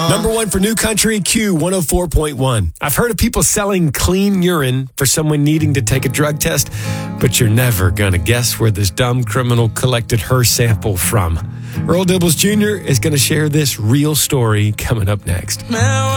Number one for New Country, Q 104.1. I've heard of people selling clean urine for someone needing to take a drug test, but you're never going to guess where this dumb criminal collected her sample from. Earl Dibbles Jr. is going to share this real story coming up next.